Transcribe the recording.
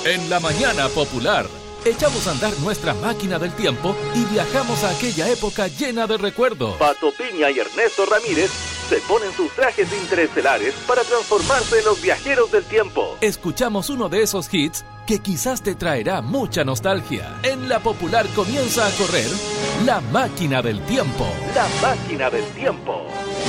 En la mañana popular, echamos a andar nuestra máquina del tiempo y viajamos a aquella época llena de recuerdos. Pato Piña y Ernesto Ramírez se ponen sus trajes interestelares para transformarse en los viajeros del tiempo. Escuchamos uno de esos hits que quizás te traerá mucha nostalgia. En la popular comienza a correr La Máquina del Tiempo. La máquina del tiempo.